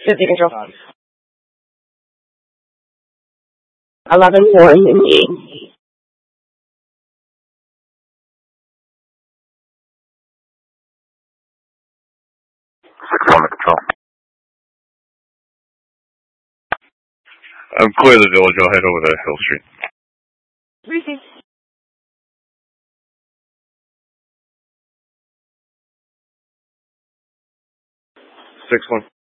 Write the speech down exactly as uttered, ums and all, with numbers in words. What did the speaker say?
fifty control. Eleven one engage. Six one to control. Um, clear the village. I'll head over to Hill Street. Receive. Six one.